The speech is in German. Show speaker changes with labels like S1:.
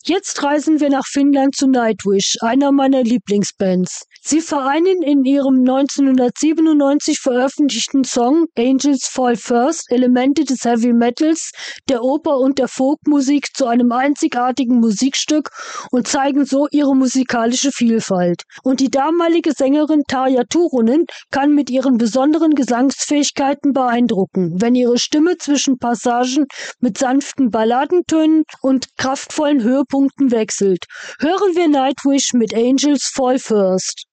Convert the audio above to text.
S1: Jetzt reisen wir nach Finnland zu Nightwish, einer meiner Lieblingsbands. Sie vereinen in ihrem 1997 veröffentlichten Song Angels Fall First Elemente des Heavy Metals, der Oper und der Folkmusik zu einem einzigartigen Musikstück und zeigen so ihre musikalische Vielfalt. Und die damalige Sängerin Tarja Turunen kann mit ihren besonderen Gesangsfähigkeiten beeindrucken, wenn ihre Stimme zwischen Passagen mit sanften Balladentönen und kraftvollen Höhepunkten wechselt. Hören wir Nightwish mit Angels Fall First.